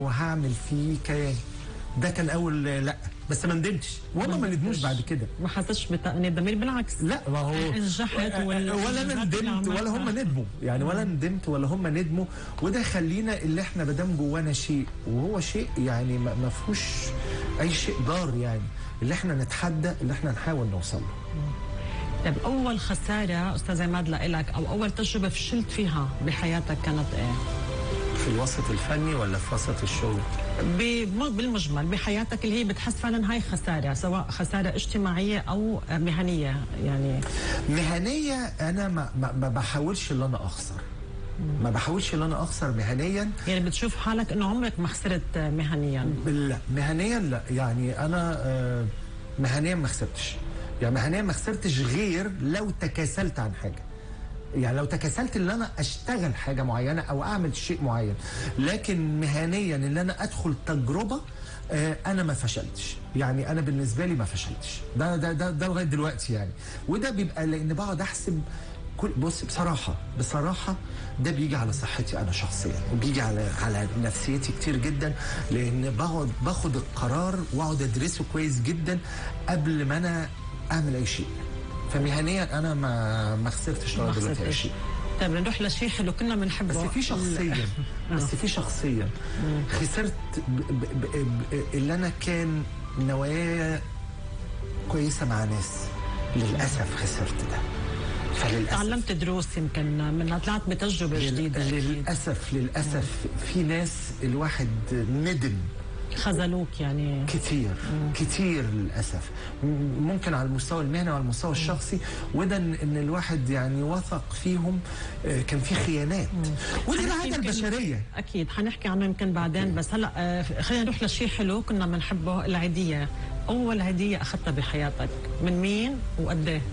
وهعمل فيه كيان. ده كان اول لا، بس ما ندمتش وهم ما ندموش بعد كده. ما حسيتش بتأنيب ضمير، بالعكس. لا ما هو نجحت ولا انا ندمت ولا هم ندموا، يعني ولا ندمت ولا هم ندموا. وده خلينا اللي احنا ما دام جوانا شيء، وهو شيء يعني ما فيهوش اي شيء ضار، يعني اللي احنا نتحدى، اللي احنا نحاول نوصل له. طيب اول خساره استاذ عماد لك، او اول تجربه فشلت فيها بحياتك كانت ايه؟ في الوسط الفني ولا في وسط الشغل؟ بالمجمل بحياتك، اللي هي بتحس فعلا هاي خساره، سواء خساره اجتماعيه او مهنيه. يعني مهنيه انا ما بحاولش ان انا اخسر، ما بحاولش ان انا اخسر مهنيا. يعني بتشوف حالك انه عمرك ما خسرت مهنيا؟ لا مهنيا لا، يعني انا مهنيا ما خسرتش، يعني مهنيا ما خسرتش غير لو تكاسلت عن حاجه. يعني لو تكاسلت ان انا اشتغل حاجه معينه او اعمل شيء معين، لكن مهنيا ان انا ادخل تجربه انا ما فشلتش. يعني انا بالنسبه لي ما فشلتش، ده لغايه دلوقتي يعني. وده بيبقى لان بقعد احسب بص بصراحه ده بيجي على صحتي انا شخصيا، وبيجي على نفسيتي كتير جدا، لان باخد القرار واقعد ادرسه كويس جدا قبل ما انا اعمل اي شيء. فمهنيا انا ما خسرتش لغايه دلوقتي اي شيء. طيب نروح لشيء حلو كنا بنحبه، بس في شخصيا خسرت اللي انا كان نوايا كويسه مع ناس، للاسف خسرت ده. فللاسف تعلمت دروس، يمكن من طلعت بتجربه جديده. للاسف في ناس الواحد ندم، خذلوك يعني كتير للاسف، ممكن على المستوى المهني وعلى المستوى الشخصي. وده ان الواحد يعني وثق فيهم، كان في خيانات، ودي العاده البشريه. اكيد حنحكي عنه يمكن بعدين. بس هلا خلينا نروح لشيء حلو كنا بنحبه، العيديه. اول عيديه اخذتها بحياتك من مين وقد ايه؟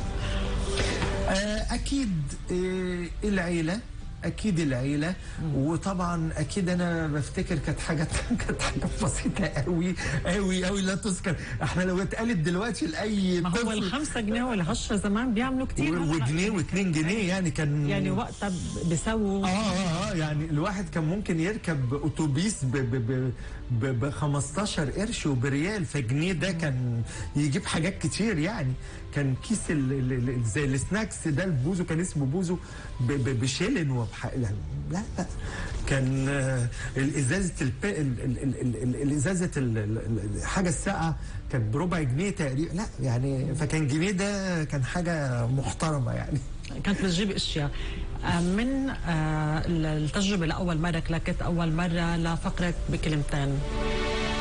اكيد العيله، اكيد العيله. وطبعا اكيد انا بفتكر كانت حاجه بسيطه قوي لا تذكر. احنا لو اتقالت دلوقتي لاي ما هو ال5 جنيه وال10 زمان بيعملوا كتير، وجنيه و2 جنيه يعني كان يعني وقتها بيسووا يعني الواحد كان ممكن يركب اتوبيس ب 15 قرش وبريال، فجنيه ده كان يجيب حاجات كتير. يعني كان كيس زي السناكس ده، البوزو كان اسمه بوزو بشيلن لا كان الازازه الازازه الحاجه الساقعه كانت بربع جنيه تقريبا. لا يعني فكان جنيه ده كان حاجه محترمه يعني. كانت بتجيب اشياء. من التجربه لاول مره كلكت اول مره لفقره بكلمتين.